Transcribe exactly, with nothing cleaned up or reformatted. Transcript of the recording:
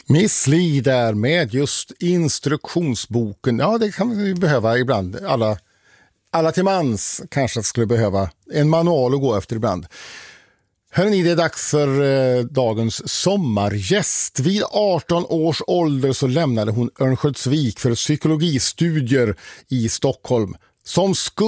Miss Li där med just instruktionsboken. Ja, det kan vi behöva ibland. Alla, alla till mans kanske skulle behöva en manual att gå efter ibland. Hörrni, det är dags för eh, dagens sommargäst. Vid arton års ålder så lämnade hon Örnsköldsvik för psykologistudier i Stockholm. Som